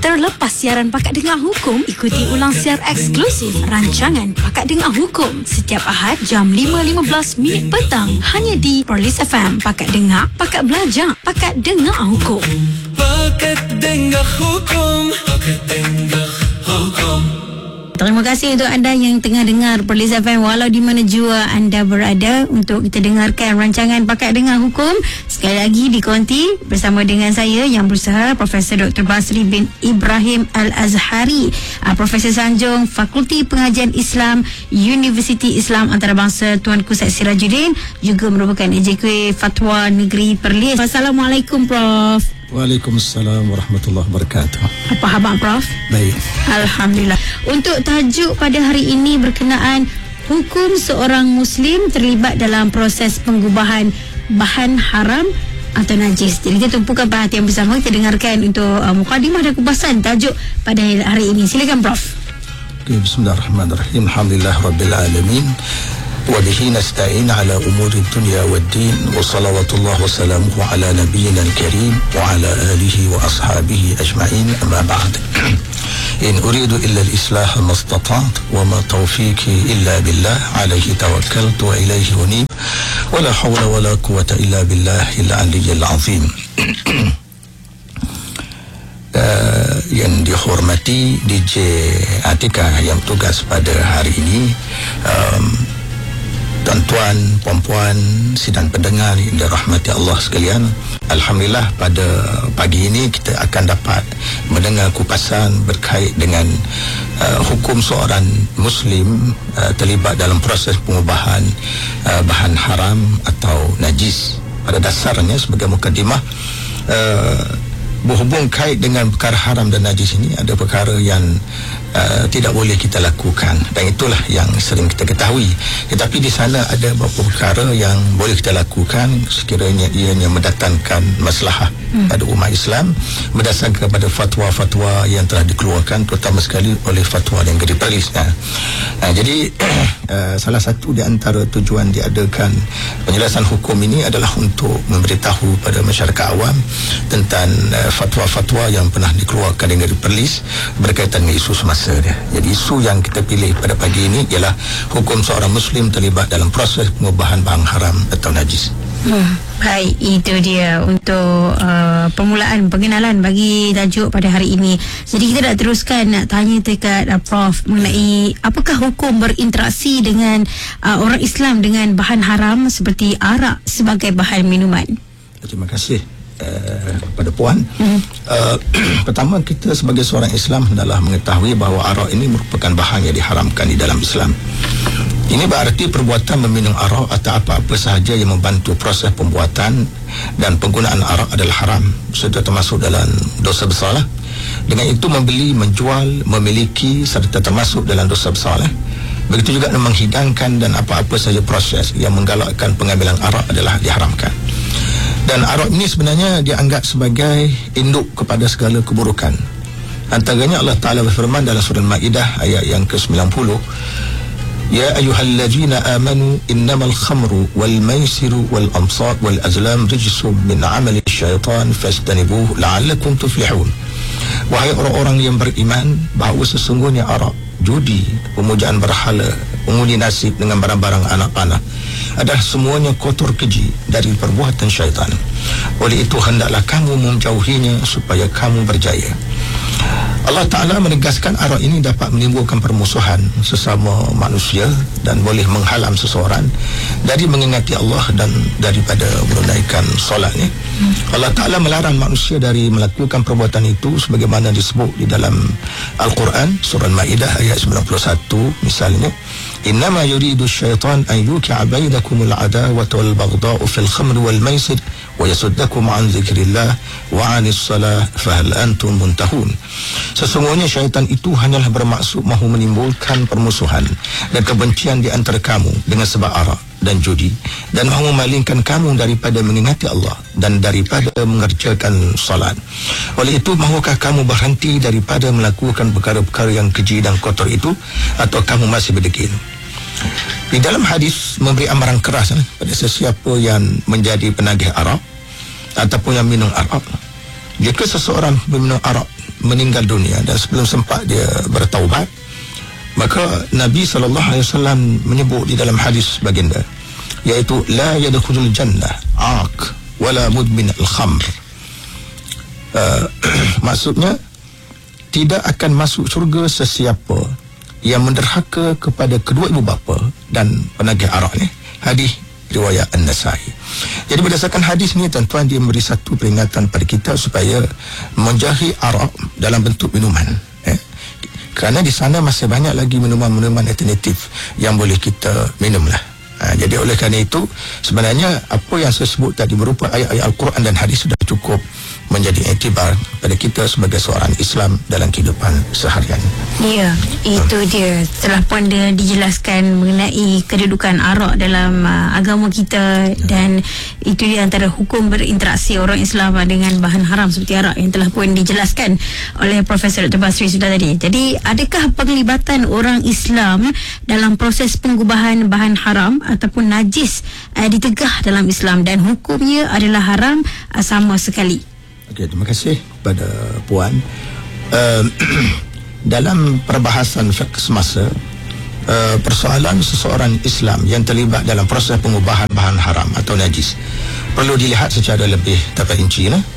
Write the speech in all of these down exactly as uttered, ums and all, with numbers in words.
Terlepas siaran Pakat Dengar Hukum, ikuti ulang siar eksklusif rancangan Pakat Dengar Hukum setiap Ahad jam lima lima belas minit petang hanya di Perlis F M. Pakat Dengar, Pakat Belajar, Pakat Dengar Hukum. Pakat Dengar Hukum, Pakat Dengar Hukum. Terima kasih untuk anda yang tengah dengar Perlis F M walau di mana jua anda berada untuk kita dengarkan rancangan Pakat Dengar Hukum. Sekali lagi dikonti bersama dengan saya yang berusaha Profesor Doktor Basri bin Ibrahim Al-Azhari, Profesor Sanjung Fakulti Pengajian Islam Universiti Islam Antarabangsa Tuanku Syed Sirajuddin, juga merupakan A J K Fatwa Negeri Perlis. Assalamualaikum Prof. Waalaikumsalam warahmatullahi wabarakatuh. Apa khabar Prof? Baik. Alhamdulillah. Untuk tajuk pada hari ini berkenaan hukum seorang Muslim terlibat dalam proses pengubahan bahan haram atau najis. Jadi kita tumpukan perhatian bersama, kita dengarkan untuk uh, mukadimah dan kupasan tajuk pada hari ini. Silakan Prof. Okay, bismillahirrahmanirrahim. Alhamdulillah rabbil alamin. وبه نستعين على أمور الدنيا والدين وصلوات الله وسلامه على نبينا الكريم وعلى آله وأصحابه أجمعين. أما بعد، إن أريد إلا الإصلاح ما استطعت وما توفيقي إلا بالله عليه توكلت وإليه أنيب ولا حول ولا قوة إلا بالله العلي العظيم. Uh, yang dihormati D J Atika yang tugas pada hari ini, um, tuan-tuan, puan-puan, sidang pendengar yang dirahmati Allah sekalian. Alhamdulillah pada pagi ini kita akan dapat mendengar kupasan berkait dengan uh, hukum seorang Muslim uh, terlibat dalam proses pengubahan uh, bahan haram atau najis. Pada dasarnya sebagai mukadimah, uh, berhubung kait dengan perkara haram dan najis ini, ada perkara yang uh, tidak boleh kita lakukan, dan itulah yang sering kita ketahui. Tetapi di sana ada beberapa perkara yang boleh kita lakukan sekiranya ianya mendatangkan maslahah hmm. pada umat Islam berdasarkan kepada fatwa-fatwa yang telah dikeluarkan, terutama sekali oleh Fatwa Negeri Perlis. Nah, nah, jadi uh, salah satu di antara tujuan diadakan penjelasan hukum ini adalah untuk memberitahu pada masyarakat awam tentang uh, fatwa-fatwa yang pernah dikeluarkan dengan Perlis berkaitan dengan isu semasa dia. Jadi isu yang kita pilih pada pagi ini ialah hukum seorang Muslim terlibat dalam proses pengubahan bahan haram atau najis. Hmm, baik, itu dia untuk uh, permulaan pengenalan bagi tajuk pada hari ini. Jadi kita nak teruskan nak tanya dekat uh, Prof mengenai apakah hukum berinteraksi dengan uh, orang Islam dengan bahan haram seperti arak sebagai bahan minuman. Terima kasih Uh, pada puan. Mm-hmm. uh, Pertama, kita sebagai seorang Islam adalah mengetahui bahawa arak ini merupakan bahan yang diharamkan di dalam Islam. Ini berarti perbuatan meminum arak atau apa-apa sahaja yang membantu proses pembuatan dan penggunaan arak adalah haram, sudah termasuk dalam dosa besar lah. Dengan itu membeli, menjual, memiliki serta termasuk dalam dosa besar lah. Begitu juga menghidangkan dan apa-apa sahaja proses yang menggalakkan pengambilan arak adalah diharamkan. Dan arak ini sebenarnya dianggap sebagai induk kepada segala keburukan. Antaranya Allah Ta'ala berfirman dalam surah Al-Ma'idah ayat yang ke sembilan puluh, Ya ayyuhallazina amanu innamal khamru wal maisiru wal amsat wal azlam rijsum min amali syaitan fastanibuhu la'allakum tuflihun. Wahai orang-orang yang beriman, bahawa sesungguhnya arak, judi, pemujaan berhala, mengundi nasib dengan barang-barang anak panah adalah semuanya kotor keji dari perbuatan syaitan. Oleh itu hendaklah kamu menjauhinya supaya kamu berjaya. Allah Ta'ala menegaskan arak ini dapat menimbulkan permusuhan sesama manusia dan boleh menghalang seseorang dari mengingati Allah dan daripada menunaikan solatnya. Allah Ta'ala melarang manusia dari melakukan perbuatan itu sebagaimana disebut di dalam Al-Quran surah Al-Ma'idah ayat sembilan puluh satu misalnya, Innama yuridu syaitan an yuki'a bainakumul adawata wal baghda'u fil khamri wal maisir wa yasuddakum an zikrillah wa anis salah fahal antum muntahun. Sesungguhnya syaitan itu hanyalah bermaksud mahu menimbulkan permusuhan dan kebencian di antara kamu dengan sebab arak dan judi, dan mahu memalingkan kamu daripada mengingati Allah dan daripada mengerjakan salat. Oleh itu, mahukah kamu berhenti daripada melakukan perkara-perkara yang keji dan kotor itu, atau kamu masih berdegil? Di dalam hadis memberi amaran keras eh, pada sesiapa yang menjadi penagih arak ataupun yang minum arak. Jika seseorang meminum arak meninggal dunia dan sebelum sempat dia bertaubat, maka Nabi sallallahu alaihi wasallam menyebut di dalam hadis baginda, iaitu la yadkhulul jannah aq wala mudmin al-khamr. Uh, maksudnya tidak akan masuk syurga sesiapa yang menderhaka kepada kedua ibu bapa dan penagih arak ni. Hadis riwayat An-Nasai. Jadi berdasarkan hadis ni, tuan-tuan, dia memberi satu peringatan pada kita supaya menjauhi arak dalam bentuk minuman, eh? Kerana di sana masih banyak lagi minuman-minuman alternatif yang boleh kita minum lah. Ha, jadi oleh kerana itu, sebenarnya apa yang saya sebut tadi berupa ayat-ayat Al-Quran dan hadis sudah cukup menjadi iktibar pada kita sebagai seorang Islam dalam kehidupan seharian. Ya, itu dia. Setelah pun dia dijelaskan mengenai kedudukan arak dalam uh, agama kita, dan itu dia antara hukum berinteraksi orang Islam dengan bahan haram seperti arak yang telah pun dijelaskan oleh Profesor Doktor Basri sudah tadi. Jadi, adakah penglibatan orang Islam dalam proses pengubahan bahan haram ataupun najis uh, ditegah dalam Islam dan hukumnya adalah haram uh, sama sekali? Okey, terima kasih kepada Puan. Uh, dalam perbahasan fiqh semasa, uh, persoalan seseorang Islam yang terlibat dalam proses pengubahan bahan haram atau najis perlu dilihat secara lebih terperinci. Lah.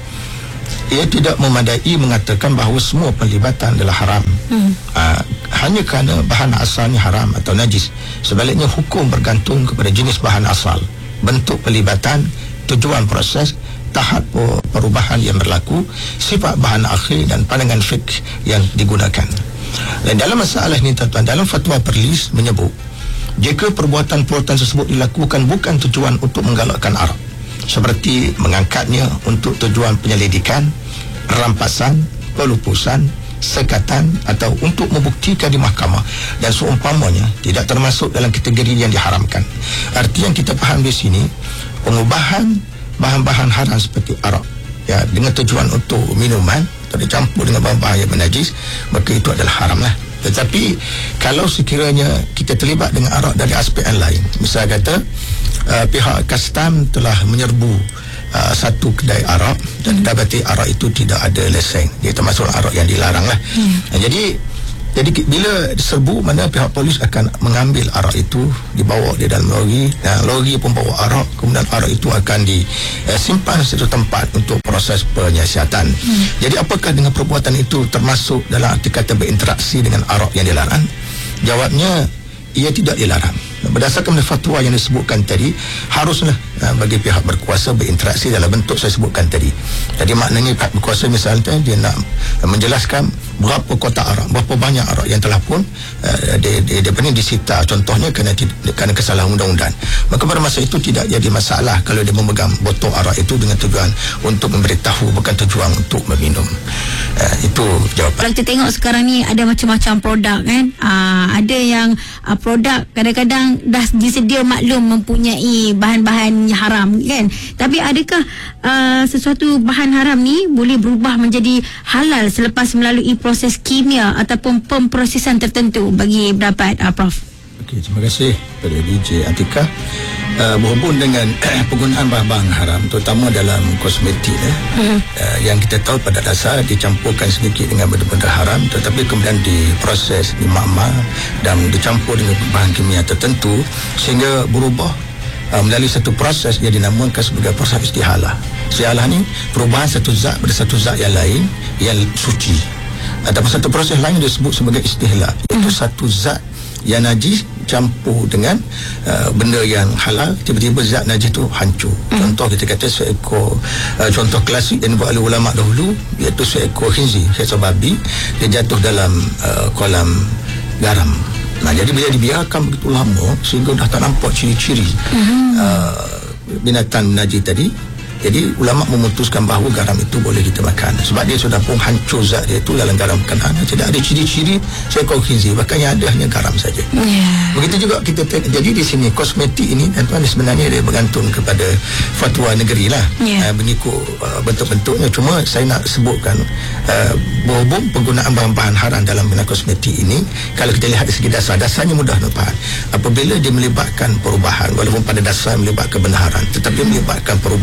Ia tidak memadai mengatakan bahawa semua penglibatan adalah haram. Hmm. Uh, hanya kerana bahan asalnya haram atau najis. Sebaliknya, hukum bergantung kepada jenis bahan asal, bentuk pelibatan, tujuan proses, tahap perubahan yang berlaku, sifat bahan akhir dan pandangan fiqh yang digunakan. Dan dalam masalah ini, tuan-tuan, dalam fatwa Perlis menyebut, jika perbuatan-perbuatan tersebut dilakukan bukan tujuan untuk menggalakkan arak, seperti mengangkatnya untuk tujuan penyelidikan, rampasan, pelupusan, sekatan atau untuk membuktikan di mahkamah dan seumpamanya, tidak termasuk dalam kategori yang diharamkan. Arti yang kita faham di sini, pengubahan bahan-bahan haram seperti arak, ya, dengan tujuan untuk minuman atau dicampur dengan bahan-bahan yang menajis, maka itu adalah haram lah. Tetapi kalau sekiranya kita terlibat dengan arak dari aspek yang lain, misal kata uh, pihak custom telah menyerbu uh, satu kedai arak dan dapati arak itu tidak ada lesen, dia termasuk arak yang dilarang lah. hmm. Jadi Jadi bila diserbu, mana pihak polis akan mengambil arak itu, dibawa di dalam lori, dan lori pun bawa arak, kemudian arak itu akan disimpan di satu tempat untuk proses penyiasatan. Hmm. Jadi apakah dengan perbuatan itu termasuk dalam arti kata berinteraksi dengan arak yang dilarang? Jawabnya, ia tidak dilarang. Berdasarkan fatwa yang disebutkan tadi, haruslah uh, bagi pihak berkuasa berinteraksi dalam bentuk saya sebutkan tadi. Jadi maknanya pihak berkuasa misalnya dia nak uh, menjelaskan berapa kotak arak, berapa banyak arak yang telah pun uh, dia, dia, dia pernah disita, contohnya kerana, kerana kesalahan undang-undang. Maka pada masa itu tidak jadi masalah kalau dia memegang botol arak itu dengan tujuan untuk memberitahu, bukan tujuan untuk meminum. Uh, itu jawapan. Kalau kita tengok sekarang ni ada macam-macam produk kan. Uh, ada yang uh, produk kadang-kadang dah disedia maklum mempunyai bahan-bahan haram kan. Tapi adakah uh, sesuatu bahan haram ni boleh berubah menjadi halal selepas melalui proses kimia ataupun pemprosesan tertentu bagi pendapat uh, Prof? Okey, terima kasih kepada D J Atika. Uh, berhubung dengan penggunaan bahan-bahan haram, terutama dalam kosmetik, eh, hmm. uh, yang kita tahu pada dasar dicampurkan sedikit dengan benda-benda haram, tetapi kemudian diproses, dimakmal dan dicampur dengan bahan kimia tertentu sehingga berubah uh, melalui satu proses yang dinamakan sebagai proses istihalah. Istihalah ni perubahan satu zat pada satu zat yang lain yang suci, ataupun satu proses lain disebut sebagai istihlah, iaitu hmm. satu zat yang najis campur dengan uh, benda yang halal, tiba-tiba zat najis tu hancur. Mm. Contoh kita kata seekor uh, contoh klasik yang dibuat oleh ulama dahulu, iaitu seekor khinzir, seekor babi, dia jatuh dalam uh, kolam garam. Nah, jadi bila dibiarkan begitu lama sehingga dah tak nampak ciri-ciri mm. uh, binatang najis tadi, jadi ulama memutuskan bahawa garam itu boleh kita makan sebab dia sudah pun hancur zat dia itu dalam garam makanan. Tidak ada ciri-ciri seekor khinzir, bahkan yang ada hanya garam saja. Yeah. Begitu juga kita te- jadi di sini kosmetik ini, tuan-tuan, sebenarnya dia bergantung kepada fatwa negeri lah. Yeah. Uh, mengikut uh, bentuk-bentuknya. Cuma saya nak sebutkan uh, berhubung penggunaan bahan-bahan haram dalam bidang kosmetik ini, kalau kita lihat dari segi dasar, dasarnya mudah nak faham. Apabila dia melibatkan perubahan, walaupun pada dasar melibatkan kebenaran, tetapi melibatkan perubahan,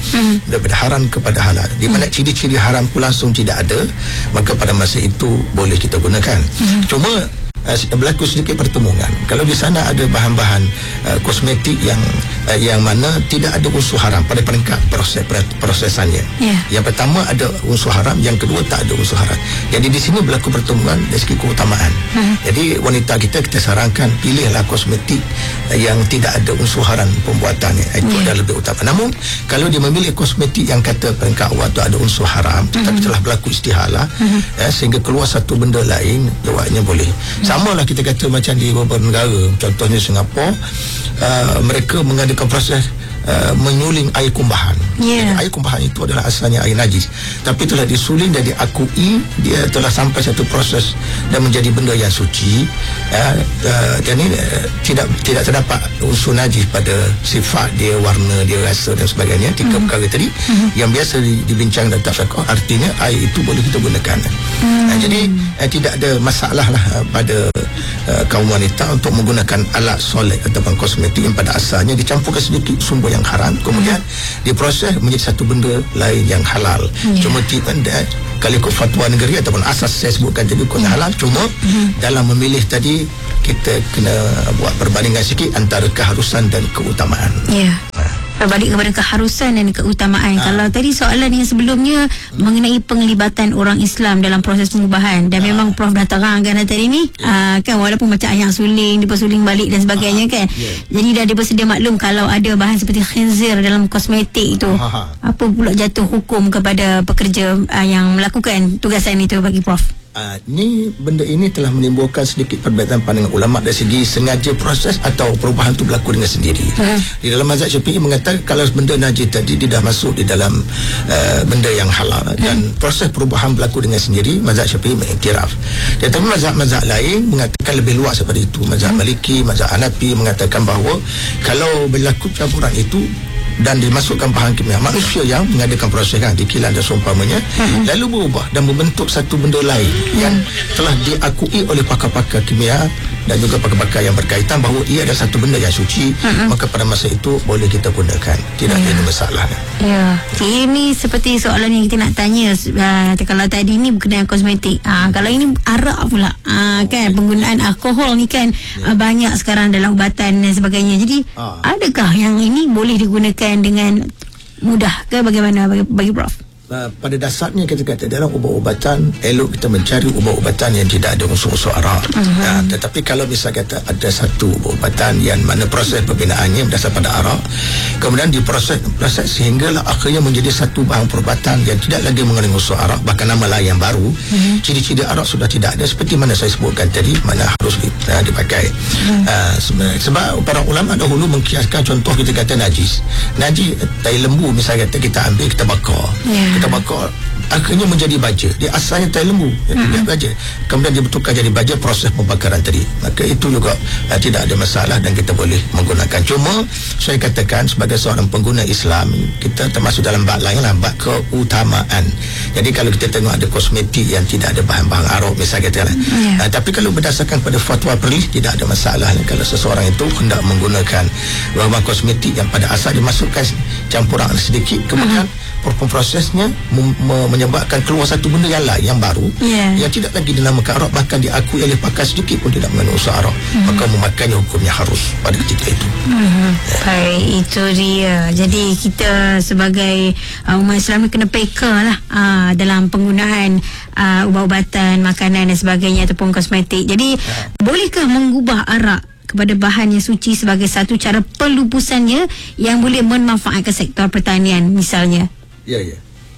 hmm. daripada haram kepada halal. Di mana hmm. ciri-ciri haram pun langsung tidak ada, maka pada masa itu boleh kita gunakan. Hmm. Cuma Uh, berlaku sedikit pertemuan. Kalau di sana ada bahan-bahan uh, kosmetik yang uh, yang mana tidak ada unsur haram pada peringkat proses prosesannya. Yeah. Yang pertama ada unsur haram, yang kedua tak ada unsur haram. Jadi di sini berlaku pertemuan dari segi keutamaan. Uh-huh. Jadi wanita kita kita sarankan pilihlah kosmetik uh, yang tidak ada unsur haram pembuatannya. Itu yeah. adalah lebih utama. Namun kalau dia memilih kosmetik yang kata peringkat awal tu ada unsur haram, uh-huh. tetapi telah berlaku istihalah, uh-huh. ya, sehingga keluar satu benda lain, jawabnya boleh. Sama lah kita kata macam di beberapa negara, contohnya Singapura, uh, mereka mengadakan proses uh, menyuling air kumbahan. Yeah. Jadi, air kumbahan itu adalah asalnya air najis, tapi telah disuling dan diakui dia telah sampai satu proses dan menjadi benda yang suci. Uh, uh, dan ini uh, tidak tidak terdapat unsur najis pada sifat dia, warna dia, rasa dan sebagainya. Tiga mm. perkara tadi mm. yang biasa dibincang dalam fiqh, artinya air itu boleh kita gunakan. Mm. Uh, jadi uh, tidak ada masalah lah uh, pada Uh, kaum wanita untuk menggunakan alat solek ataupun kosmetik yang pada asalnya dicampurkan sedikit sumber yang haram, kemudian hmm. diproses menjadi satu benda lain yang halal. Yeah. Cuma tidak kalau ikut fatwa negeri ataupun asas saya sebutkan tadi ikut yeah. halal, cuma hmm. dalam memilih tadi kita kena buat perbandingan sikit antara keharusan dan keutamaan. Ya. Yeah. Berbalik kepada keharusan dan keutamaan. Ha. Kalau tadi soalan yang sebelumnya hmm. mengenai penglibatan orang Islam dalam proses pengubahan, dan ha. memang Prof dah terangkan tadi ni, yeah. uh, kan walaupun macam ayam suling, dipersuling balik dan sebagainya, ha. kan. Yeah. Jadi dah dibersedia maklum kalau ada bahan seperti khinzir dalam kosmetik itu, ha. apa pula jatuh hukum kepada pekerja uh, yang melakukan tugasan itu bagi Prof? Uh, ni benda ini telah menimbulkan sedikit perbezaan pandangan ulama dari segi sengaja proses atau perubahan itu berlaku dengan sendiri. Uh-huh. Di dalam mazhab Syafi'i mengatakan kalau benda najis tadi dia dah masuk di dalam uh, benda yang halal uh-huh. dan proses perubahan berlaku dengan sendiri, mazhab Syafi'i mengiktiraf. Tetapi mazhab-mazhab lain mengatakan lebih luas daripada itu. Mazhab uh-huh. Maliki, mazhab Hanafi mengatakan bahawa kalau berlaku campuran itu dan dimasukkan bahan kimia, manusia yang mengadakan proses kan, dikilan dan seumpamanya, hmm. lalu berubah dan membentuk satu benda lain hmm. yang telah diakui oleh pakar-pakar kimia dan juga pakar-pakar yang berkaitan bahawa ia adalah satu benda yang suci, hmm. maka pada masa itu boleh kita gunakan, tidak yeah. ada masalah. Ya, ini seperti soalan yang kita nak tanya, uh, kalau tadi ni berkenaan kosmetik, uh, kalau ini arak pula, uh, kan penggunaan alkohol ni kan yeah. uh, banyak sekarang dalam ubatan dan sebagainya. Jadi uh. adakah yang ini boleh digunakan dengan mudah ke bagaimana bagi, bagi Prof? Uh, pada dasarnya kita kata dalam ubat-ubatan elok kita mencari ubat-ubatan yang tidak ada unsur-unsur arak. Uh-huh. Uh, tetapi kalau bisa kata ada satu ubat-ubatan yang mana proses pembinaannya berdasar pada arak, kemudian diproses proses sehinggalah akhirnya menjadi satu bahan perubatan yang tidak lagi mengandung unsur arak, bahkan nama lain yang baru. Uh-huh. Ciri-ciri arak sudah tidak ada seperti mana saya sebutkan tadi, mana harus uh, dipakai. Uh-huh. Uh, sebab para ulama dahulu mengkiaskan, contoh kita kata najis. Najis tai lembu misalnya kata kita ambil kita bakar. Yeah. Kita bakar akhirnya menjadi baja. Dia asalnya tai lembu, mm-hmm. dia baja. Kemudian dia betulkan jadi baja proses pembakaran tadi. Maka itu juga uh, tidak ada masalah dan kita boleh menggunakan. Cuma saya katakan sebagai seorang pengguna Islam, kita termasuk dalam bab lain lah, bab keutamaan. Jadi kalau kita tengok ada kosmetik yang tidak ada bahan-bahan arak misalnya katalah. Yeah. Uh, tapi kalau berdasarkan pada fatwa perlis tidak ada masalah lah. Kalau seseorang itu hendak menggunakan bahan kosmetik yang pada asal dimasukkan campuran sedikit, kemudian mm-hmm. prosesnya mem- mem- menyebabkan keluar satu benda yang lain yang baru, yeah. yang tidak lagi dinamakan arak, bahkan diakui oleh pakar sedikit pun tidak mengandung unsur arak, mm-hmm. maka memakannya hukumnya harus pada ketika itu. Mm-hmm. Yeah. Baik, itu dia. Jadi kita sebagai uh, umat Islam kena peka lah uh, dalam penggunaan uh, ubat-ubatan, makanan dan sebagainya ataupun kosmetik. Jadi yeah. bolehkah mengubah arak kepada bahan yang suci sebagai satu cara pelupusannya yang boleh memanfaatkan sektor pertanian misalnya? Ya, ya.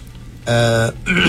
Uh,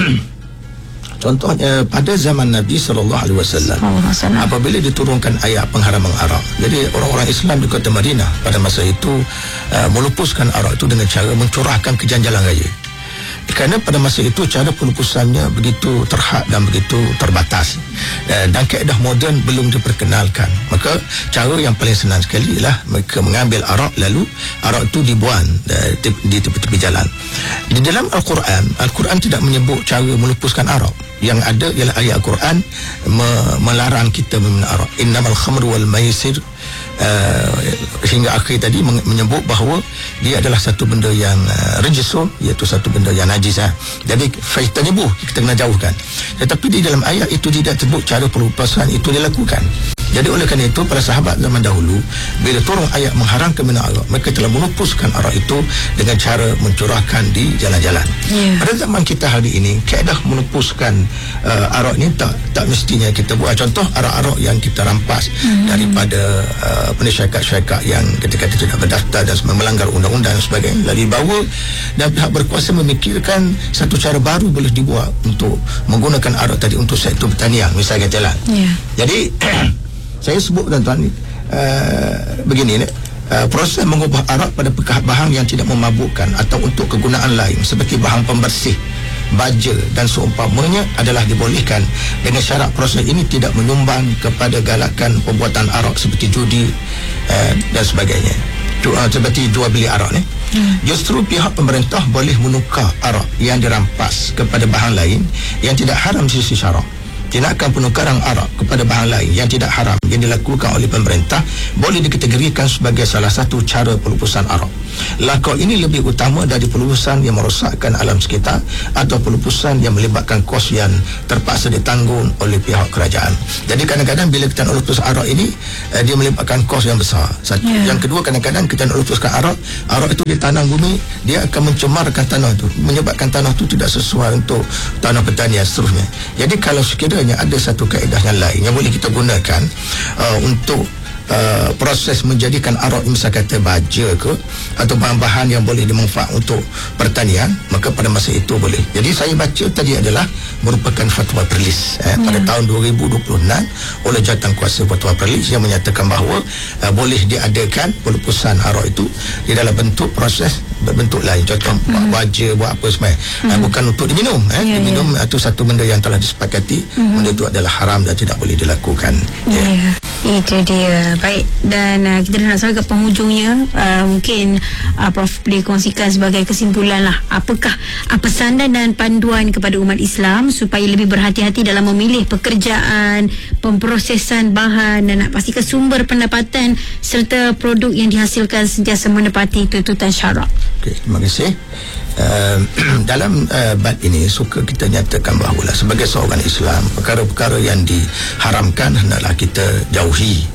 contohnya pada zaman Nabi sallallahu alaihi wasallam, apabila diturunkan ayat pengharaman arak, jadi orang-orang Islam di kota Madinah pada masa itu uh, melupuskan arak itu dengan cara mencurahkan ke jalan-jalan raya. Kerana pada masa itu cara pelupusannya begitu terhad dan begitu terbatas, dan kaedah moden belum diperkenalkan. Maka cara yang paling senang sekali ialah mereka mengambil arak, lalu arak itu dibuang di tepi-tepi jalan. Di dalam Al-Quran, Al-Quran tidak menyebut cara melupuskan arak. Yang ada ialah ayat Al-Quran me- melarang kita meminum arak. Innamal khamru wal maisir uh, hingga akhir tadi menyebut bahawa dia adalah satu benda yang uh, rejisun, iaitu satu benda yang najis. Ha. Jadi fajtanibuh, kita kena jauhkan. Tetapi di dalam ayat itu tidak sebut cara pelupasan itu dilakukan. Jadi oleh kerana itu para sahabat zaman dahulu bila turun ayat mengharamkan minum arak, mereka telah menupuskan arak itu dengan cara mencurahkan di jalan-jalan. Yeah. Pada zaman kita hari ini, kaedah menupuskan uh, arak ini tak tak mestinya kita buat. Contoh arak-arak yang kita rampas mm-hmm. daripada uh, syarikat-syarikat yang kita-kata tidak berdaftar dan melanggar undang-undang dan sebagainya, lalu dibawa dan pihak berkuasa memikirkan satu cara baru boleh dibuat untuk menggunakan arak tadi untuk sektor pertanian misalnya katalah. Yeah. Jadi saya sebut tuan-tuan uh, begini ni, uh, proses mengubah arak pada bahan yang tidak memabukkan atau untuk kegunaan lain seperti bahan pembersih, baja dan seumpamanya adalah dibolehkan dengan syarat proses ini tidak menyumbang kepada galakan pembuatan arak seperti judi uh, dan sebagainya. Ju, uh, seperti jual beli arak ni. Hmm. Justru pihak pemerintah boleh menukar arak yang dirampas kepada bahan lain yang tidak haram di sisi syarak. Tindakan penukaran arak kepada bahan lain yang tidak haram yang dilakukan oleh pemerintah boleh dikategorikan sebagai salah satu cara pelupusan arak. Lakon ini lebih utama dari pelupusan yang merosakkan alam sekitar atau pelupusan yang melibatkan kos yang terpaksa ditanggung oleh pihak kerajaan. Jadi kadang-kadang bila kita nak lupus arak ini, eh, dia melibatkan kos yang besar. Satu. Yeah. Yang kedua, kadang-kadang kita nak lupuskan arak, arak itu ditanam bumi, dia akan mencemarkan tanah itu, menyebabkan tanah itu tidak sesuai untuk tanah pertanian seterusnya. Jadi kalau sekiranya ada satu kaedah yang lain yang boleh kita gunakan uh, untuk Uh, proses menjadikan arak misal kata baja ke atau bahan-bahan yang boleh dimanfaat untuk pertanian, maka pada masa itu boleh. Jadi saya baca tadi adalah merupakan fatwa Perlis eh, hmm. pada tahun dua ribu dua puluh enam oleh Jawatankuasa Fatwa Perlis yang menyatakan bahawa uh, boleh diadakan pelupusan arak itu di dalam bentuk proses berbentuk lain, contoh hmm. baja, buat apa semua hmm. uh, bukan untuk diminum eh. yeah, diminum yeah. itu satu benda yang telah disepakati, hmm. benda itu adalah haram dan tidak boleh dilakukan. yeah. Yeah. Itu dia. Baik, dan uh, kita dah nak sampai ke penghujungnya. uh, Mungkin uh, Prof boleh kongsikan sebagai kesimpulan lah, apakah uh, pesanan dan panduan kepada umat Islam supaya lebih berhati-hati dalam memilih pekerjaan, pemprosesan bahan dan nak pastikan sumber pendapatan serta produk yang dihasilkan sentiasa menepati tuntutan syarak. Okey, terima kasih. Uh, dalam uh, bab ini suka kita nyatakan bahawa sebagai seorang Islam, perkara-perkara yang diharamkan hendaklah kita jauhi.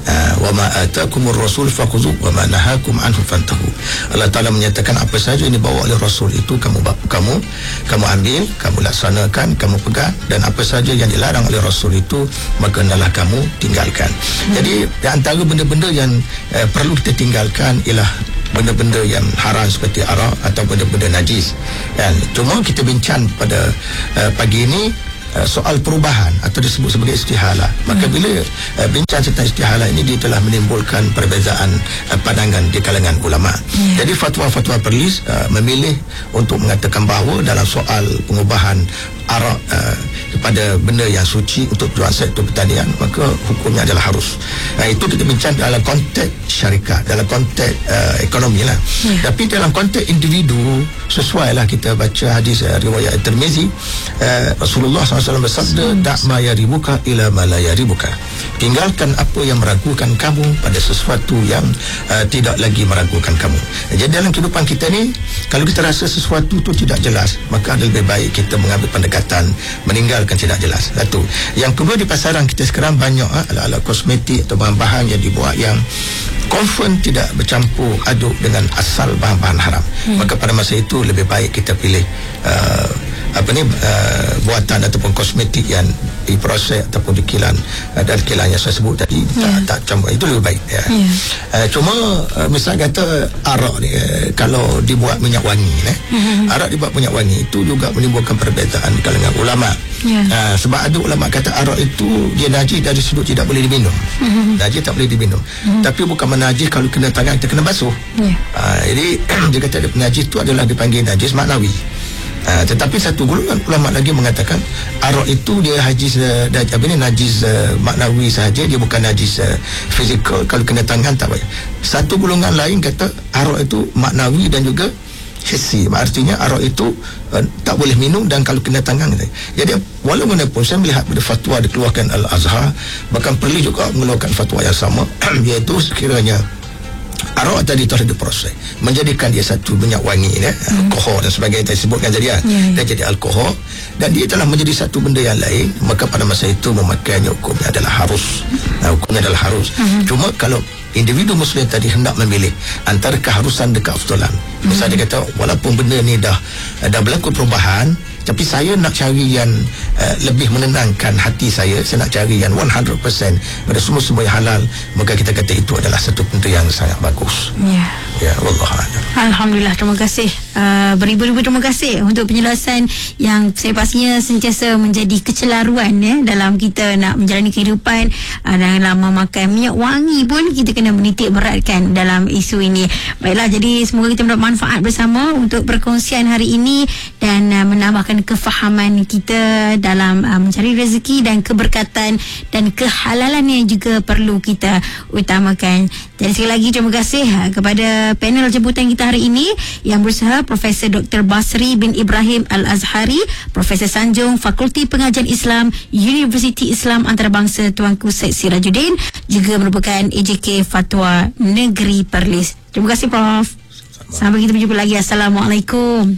Wa ma atakumur rasul fakhuzu wa ma nahakum anhu fantahu. Allah Taala menyatakan apa saja yang dibawa oleh Rasul itu kamu kamu kamu ambil, kamu laksanakan, kamu pegang, dan apa saja yang dilarang oleh Rasul itu maka hendaklah kamu tinggalkan. Hmm. Jadi di antara benda-benda yang eh, perlu kita tinggalkan ialah benda-benda yang haram seperti arak atau benda-benda najis. Dan cuma kita bincang pada uh, pagi ini uh, soal perubahan atau disebut sebagai istihalah. Maka hmm. bila uh, bincang tentang istihalah ini, dia telah menimbulkan perbezaan uh, pandangan di kalangan ulama. Hmm. Jadi fatwa-fatwa Perlis uh, memilih untuk mengatakan bahawa dalam soal pengubahan arak uh, kepada benda yang suci untuk tujuan sektor pertanian, maka hukumnya adalah harus. Uh, itu kita bincang dalam konteks syarikat, dalam konteks uh, ekonomi lah. Yeah. Tapi dalam konteks individu, sesuailah kita baca hadis uh, riwayat Tirmizi, uh, Rasulullah sallallahu alaihi wasallam bersabda, "Da' ma yaribuka ila ma la yaribuka." Tinggalkan apa yang meragukan kamu pada sesuatu yang uh, tidak lagi meragukan kamu. Jadi dalam kehidupan kita ni, kalau kita rasa sesuatu tu tidak jelas, maka lebih baik kita mengambil pendekatan meninggalkan tidak jelas. Satu. Yang kedua, di pasaran kita sekarang banyak ha, alat-alat kosmetik atau bahan-bahan yang dibuat yang confirm tidak bercampur aduk dengan asal bahan-bahan haram. Hmm. Maka pada masa itu lebih baik kita pilih uh, apa ni uh, buatan ataupun kosmetik yang diproses ataupun dikilan uh, dari kilan yang saya sebut tadi, yeah. tak, tak campur, itu lebih baik ya. Yeah. Uh, cuma uh, misal kata arak ni uh, kalau dibuat minyak wangi eh, mm-hmm. arak dibuat minyak wangi itu juga menimbulkan perbezaan di kalangan ulama. Yeah. Uh, sebab ada ulama kata arak itu dia najis dari sudut tidak boleh diminum. Mm-hmm. Najis tak boleh diminum. Mm-hmm. Tapi bukan menajis kalau kena tangan kita kena basuh. Yeah. Uh, jadi dia kata najis itu adalah dipanggil najis maknawi. Uh, tetapi satu golongan ulama lagi mengatakan arak itu dia najis uh, apa ni najis uh, maknawi sahaja, dia bukan najis uh, fizikal, kalau kena tangan tak payah. Satu golongan lain kata arak itu maknawi dan juga hissi, artinya arak itu uh, tak boleh minum dan kalau kena tangan. Jadi walaupun saya melihat pada fatwa dikeluarkan Al-Azhar, bahkan perlu juga mengeluarkan fatwa yang sama iaitu sekiranya arak tadi itu harus diproses menjadikan dia satu minyak wangi ya, hmm. alkohol dan sebagainya yang disebutkan tadi kan. Yeah, yeah. Dia jadi alkohol dan dia telah menjadi satu benda yang lain, maka pada masa itu memakainya hukumnya adalah harus. Nah, hukumnya adalah harus. Hmm. Cuma kalau individu muslim tadi hendak memilih antara keharusan dan keafdalan. Hmm. Misalnya dia kata walaupun benda ni dah dah berlaku perubahan, tapi saya nak cari yang uh, lebih menenangkan hati saya, saya nak cari yang seratus peratus pada semua-semua yang halal, maka kita kata itu adalah satu benda yang sangat bagus. Ya. Ya, wallahualam. Alhamdulillah, terima kasih. Uh, beribu-ribu terima kasih untuk penjelasan yang saya pastinya sentiasa menjadi kecelaruan ya dalam kita nak menjalani kehidupan, uh, dalam memakai minyak wangi pun kita kena menitik beratkan dalam isu ini. Baiklah, jadi semoga kita mendapat manfaat bersama untuk perkongsian hari ini dan uh, menambahkan kefahaman kita dalam uh, mencari rezeki dan keberkatan dan kehalalan yang juga perlu kita utamakan. Jadi sekali lagi terima kasih uh, kepada panel jemputan kita hari ini yang berusaha Profesor Doktor Basri bin Ibrahim Al-Azhari, Profesor Sanjung Fakulti Pengajian Islam Universiti Islam Antarabangsa Tuanku Syed Sirajuddin, juga merupakan A J K Fatwa Negeri Perlis. Terima kasih Prof. Sampai kita berjumpa lagi. Assalamualaikum.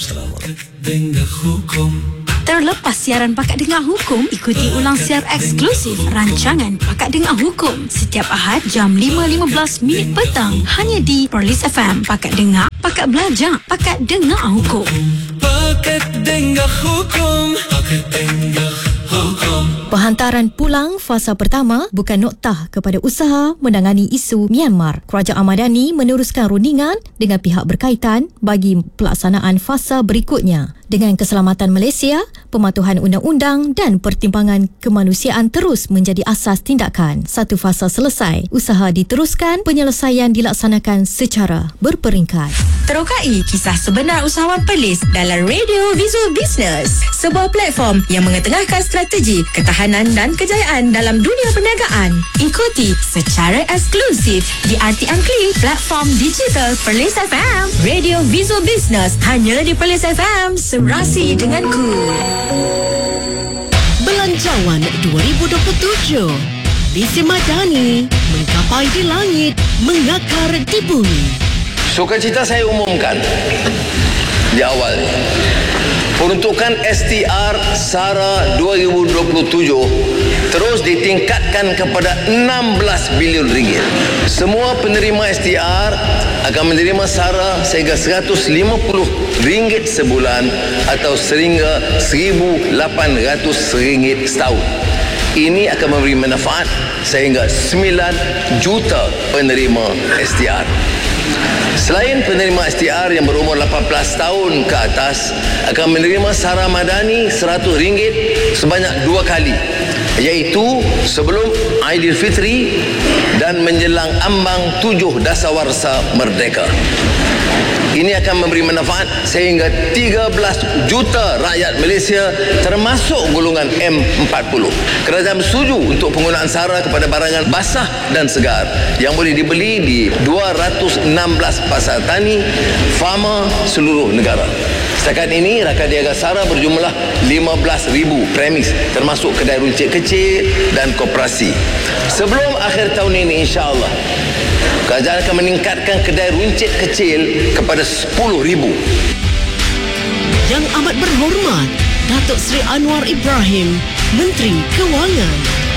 Terlepas siaran Pakat Dengar Hukum, ikuti ulang siar eksklusif rancangan Pakat Dengar Hukum setiap Ahad jam lima lima belas minit petang hanya di Perlis F M. Pakat Dengar, Pakat Belajar, Pakat Dengar Hukum. Pakat Dengar Hukum. Pakat Dengar Hukum. Penghantaran pulang fasa pertama bukan noktah kepada usaha menangani isu Myanmar. Kerajaan Madani meneruskan rundingan dengan pihak berkaitan bagi pelaksanaan fasa berikutnya. Dengan keselamatan Malaysia, pematuhan undang-undang dan pertimbangan kemanusiaan terus menjadi asas tindakan. Satu fasa selesai, usaha diteruskan, penyelesaian dilaksanakan secara berperingkat. Terokai kisah sebenar usahawan Perlis dalam Radio Visual Business, sebuah platform yang mengetengahkan strategi, ketahanan dan kejayaan dalam dunia perniagaan. Ikuti secara eksklusif di R T M Klik, platform digital Perlis F M. Radio Visual Business hanya di Perlis F M. Serasi denganku. Belanjawan dua ribu dua puluh tujuh. Visi Madani mengkapai di langit, mengakar di bumi. Sukacita saya umumkan di awal ni. Peruntukan S T R SARA dua ribu dua puluh tujuh terus ditingkatkan kepada enam belas bilion ringgit. Semua penerima S T R akan menerima SARA sehingga seratus lima puluh ringgit sebulan atau sehingga seribu lapan ratus ringgit setahun. Ini akan memberi manfaat sehingga sembilan juta penerima S T R. Selain penerima S T R yang berumur lapan belas tahun ke atas akan menerima SARA Madani seratus ringgit sebanyak dua kali, iaitu sebelum Aidilfitri dan menjelang ambang tujuh Dasawarsa Merdeka. Ini akan memberi manfaat sehingga tiga belas juta rakyat Malaysia termasuk golongan M empat puluh. Kerajaan bersetuju untuk penggunaan SARA kepada barangan basah dan segar yang boleh dibeli di dua ratus enam belas pasar tani farma seluruh negara. Setakat ini, rakan niaga SARA berjumlah lima belas ribu premis termasuk kedai runcit kecil dan koperasi. Sebelum akhir tahun ini, insya-Allah kerajaan akan meningkatkan kedai runcit kecil kepada sepuluh ribu. Yang amat berhormat Datuk Seri Anwar Ibrahim, Menteri Kewangan.